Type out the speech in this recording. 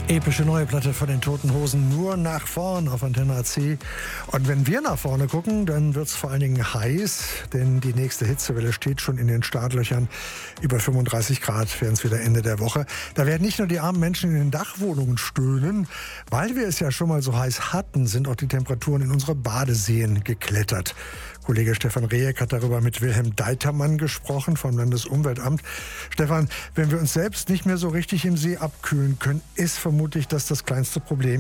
Epische neue Platte von den Toten Hosen, nur nach vorn auf Antenne AC. Und wenn wir nach vorne gucken, dann wird es vor allen Dingen heiß, denn die nächste Hitzewelle steht schon in den Startlöchern. Über 35 Grad werden es wieder Ende der Woche. Da werden nicht nur die armen Menschen in den Dachwohnungen stöhnen. Weil wir es ja schon mal so heiß hatten, sind auch die Temperaturen in unsere Badeseen geklettert. Kollege Stefan Rehek hat darüber mit Wilhelm Deitermann gesprochen vom Landesumweltamt. Stefan, wenn wir uns selbst nicht mehr so richtig im See abkühlen können, ist vermutlich das kleinste Problem.